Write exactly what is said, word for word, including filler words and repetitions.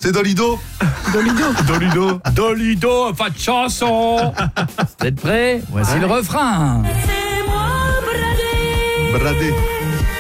C'est Dolido. Dolido. Dolido. Dolido, pas de chanson. Vous êtes prêts? Voici le refrain. Bradé.